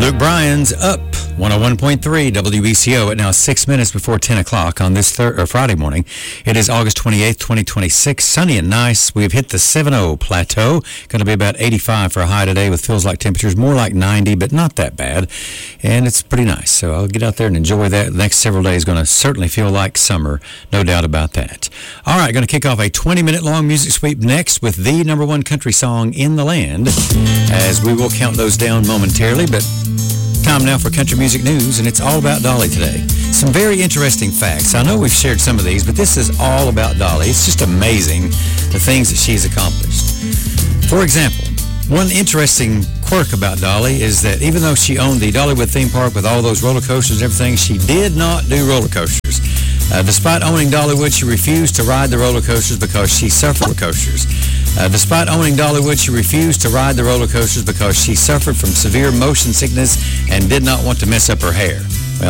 Luke Bryan's Up, 101.3 WBCO at now 6 minutes before 10 o'clock on this Friday morning. It is August 28th, 2026, sunny and nice. We've hit the 7-0 plateau. Going to be about 85 for a high today with feels like temperatures more like 90, but not that bad. And it's pretty nice. So I'll get out there and enjoy that. The next several days going to certainly feel like summer, no doubt about that. All right, going to kick off a 20-minute long music sweep next with the number one country song in the land, as we will count those down momentarily, but time now for country music news, and it's all about Dolly today. Some very interesting facts. I know we've shared some of these, but this is all about Dolly. It's just amazing the things that she's accomplished. For example, one interesting quirk about Dolly is that even though she owned the Dollywood theme park with all those roller coasters and everything, she did not do roller coasters. Despite owning Dollywood, she refused to ride the roller coasters because she suffered from coasters. Despite owning Dollywood, she refused to ride the roller coasters because she suffered from severe motion sickness and did not want to mess up her hair.